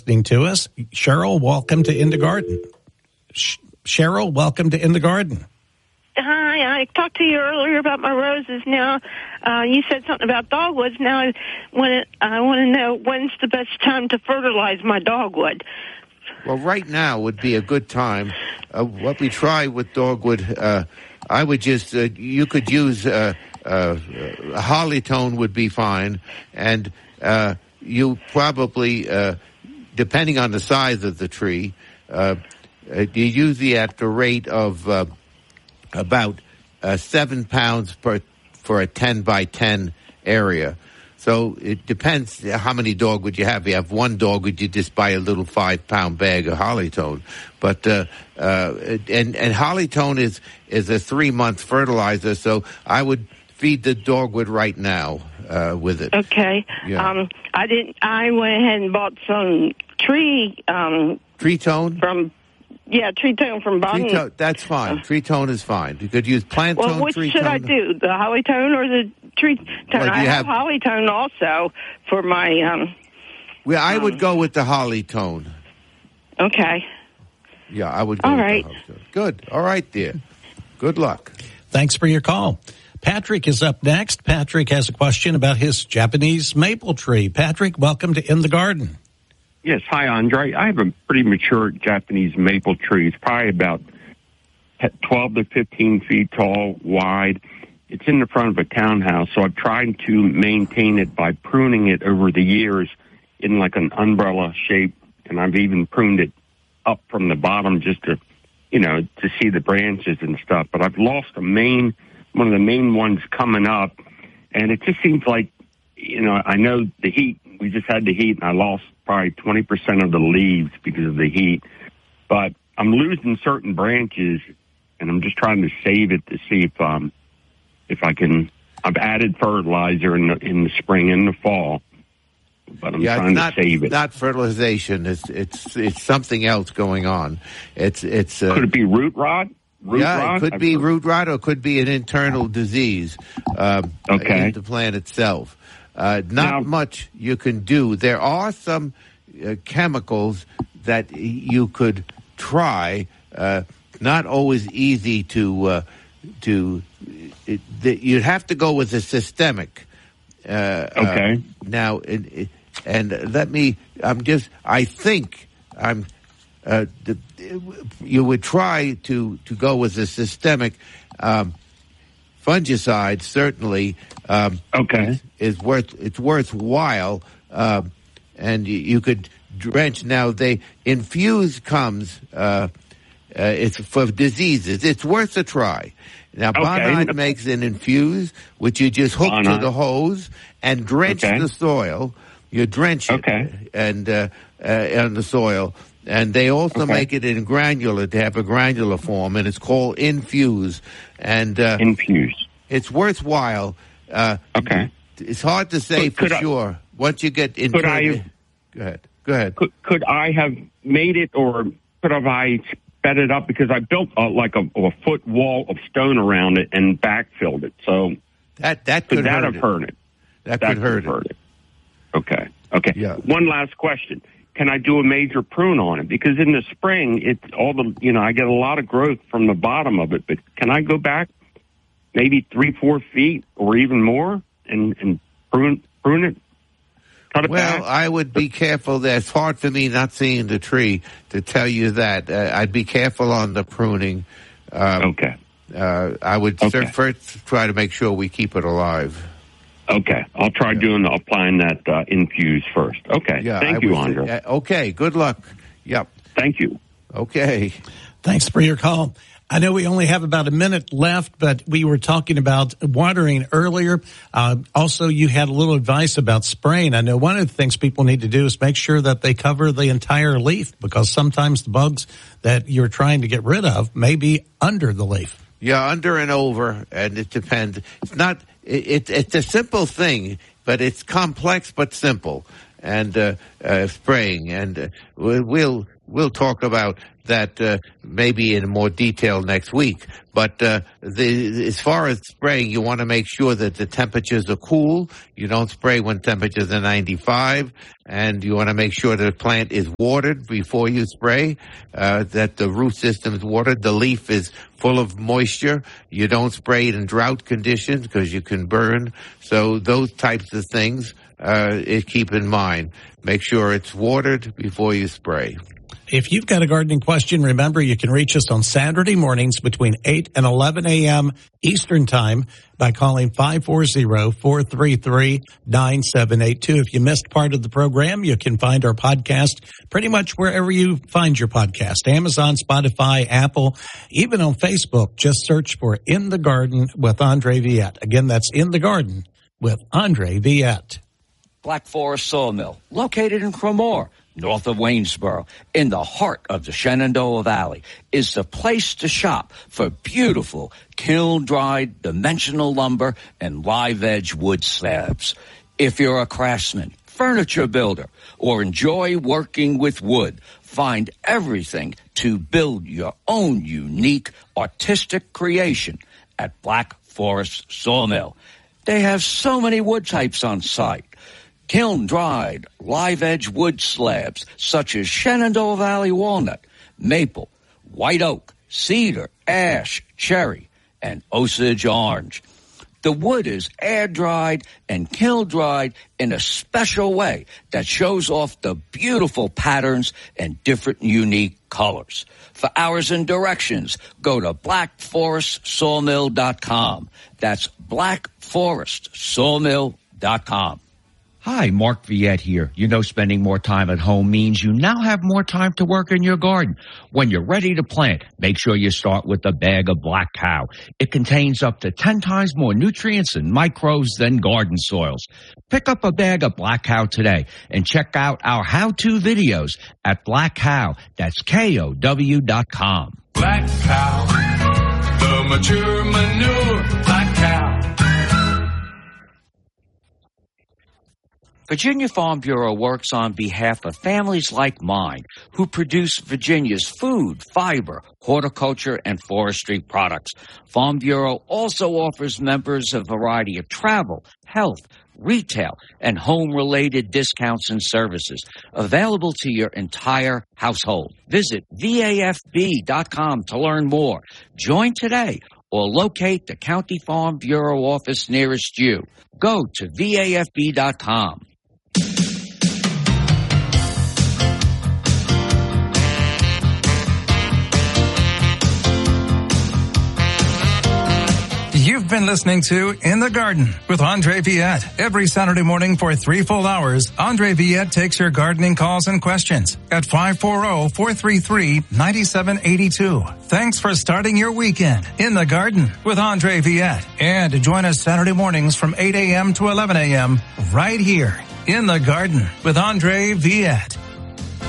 listening to us. Cheryl, welcome to In the Garden. Cheryl, welcome to In the Garden. Hi, I talked to you earlier about my roses. Now, you said something about dogwoods. Now, I want to know when's the best time to fertilize my dogwood. Well, right now would be a good time. What we try with dogwood, I would just, you could use hollytone would be fine, and you probably, depending on the size of the tree, you use it at the rate of about 7 pounds for a 10 by 10 area. So it depends how many dogwood you have. If you have one dogwood, you just buy a little 5-pound bag of hollytone. But and hollytone is a 3-month fertilizer. So I would feed the dogwood right now with it. Okay. Yeah. I went ahead and bought some tree tone from. Yeah, tree tone from Bonnie. That's fine. Tree tone is fine. You could use plant tone, well, which tree should tone. I do? The holly tone or the tree tone? Well, I have holly tone also for my... well, I would go with the holly tone. Okay. Yeah, I would go All with right. the holly tone. Good. All right, dear. Good luck. Thanks for your call. Patrick is up next. Patrick has a question about his Japanese maple tree. Patrick, welcome to In the Garden. Yes, hi, Andre. I have a pretty mature Japanese maple tree. It's probably about 12 to 15 feet tall, wide. It's in the front of a townhouse, so I've tried to maintain it by pruning it over the years in like an umbrella shape, and I've even pruned it up from the bottom just to, to see the branches and stuff. But I've lost one of the main ones coming up, and it just seems like, I know the heat. We just had the heat, and I lost probably 20% of the leaves because of the heat. But I'm losing certain branches, and I'm just trying to save it to see if I can. I've added fertilizer in the spring and the fall, but I'm trying to save it. It's not fertilization. It's something else going on. It's could it be root rot? It could be root rot, or it could be an internal disease in the plant itself. Not much you can do. There are some chemicals that you could try. Not always easy to. You'd have to go with a systemic. Okay. Now, and let me. I think you would try to go with a systemic. Fungicide certainly it's worthwhile, and you could drench. Now infuse comes. It's for diseases. It's worth a try. Now Bonide makes an infuse, which you just hook to the hose and drench the soil. You drench it and on the soil. And they also make it in granular to have a granular form, and it's called Infuse. And Infuse. It's worthwhile. It's hard to say for sure. Once you get into it, go ahead. Could I have made it, or could I sped it up, because I built a foot wall of stone around it and backfilled it. So that could have hurt it. That could hurt it. Okay. Yeah. One last question. Can I do a major prune on it? Because in the spring, I get a lot of growth from the bottom of it. But can I go back maybe 3-4 feet or even more and prune it? Cut it back? I would be careful. It's hard for me not seeing the tree to tell you that. I'd be careful on the pruning. I would first try to make sure we keep it alive. Okay, I'll try applying that infuse first. Okay, thank you, Andre. Okay, good luck. Yep. Thank you. Okay. Thanks for your call. I know we only have about a minute left, but we were talking about watering earlier. Also, you had a little advice about spraying. I know one of the things people need to do is make sure that they cover the entire leaf, because sometimes the bugs that you're trying to get rid of may be under the leaf. Yeah, under and over, and it depends. It's not. It's a simple thing, but it's complex but simple. And spraying, and we'll we'll talk about that maybe in more detail next week. But as far as spraying, you want to make sure that the temperatures are cool. You don't spray when temperatures are 95. And you want to make sure the plant is watered before you spray, that the root system is watered, the leaf is full of moisture. You don't spray it in drought conditions because you can burn. So those types of things keep in mind. Make sure it's watered before you spray. If you've got a gardening question, remember you can reach us on Saturday mornings between 8 and 11 a.m. Eastern Time by calling 540-433-9782. If you missed part of the program, you can find our podcast pretty much wherever you find your podcast. Amazon, Spotify, Apple, even on Facebook. Just search for In the Garden with Andre Viette. Again, that's In the Garden with Andre Viette. Black Forest Sawmill, located in Cremore, north of Waynesboro, in the heart of the Shenandoah Valley, is the place to shop for beautiful kiln-dried dimensional lumber and live-edge wood slabs. If you're a craftsman, furniture builder, or enjoy working with wood, find everything to build your own unique artistic creation at Black Forest Sawmill. They have so many wood types on site. Kiln-dried, live-edge wood slabs such as Shenandoah Valley walnut, maple, white oak, cedar, ash, cherry, and Osage orange. The wood is air-dried and kiln-dried in a special way that shows off the beautiful patterns and different unique colors. For hours and directions, go to blackforestsawmill.com. That's blackforestsawmill.com. Hi, Mark Viette here. You know, spending more time at home means you now have more time to work in your garden. When you're ready to plant, make sure you start with a bag of Black Cow. It contains up to 10 times more nutrients and microbes than garden soils. Pick up a bag of Black Cow today and check out our how-to videos at Black Cow. That's KOW.com. Black Cow, the mature manure, Black Cow. Virginia Farm Bureau works on behalf of families like mine who produce Virginia's food, fiber, horticulture, and forestry products. Farm Bureau also offers members a variety of travel, health, retail, and home-related discounts and services available to your entire household. Visit VAFB.com to learn more. Join today or locate the County Farm Bureau office nearest you. Go to VAFB.com. You've been listening to In the Garden with Andre Viette. Every Saturday morning for 3 full hours, Andre Viette takes your gardening calls and questions at 540-433-9782. Thanks for starting your weekend in the Garden with Andre Viette. And join us Saturday mornings from 8 a.m. to 11 a.m. right here in the Garden with Andre Viette.